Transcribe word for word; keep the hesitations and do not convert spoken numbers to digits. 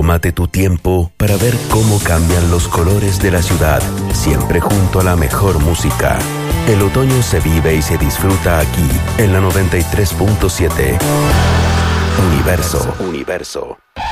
Tómate tu tiempo para ver cómo cambian los colores de la ciudad, siempre junto a la mejor música. El otoño se vive y se disfruta aquí, en la noventa y tres punto siete. Universo. Universo.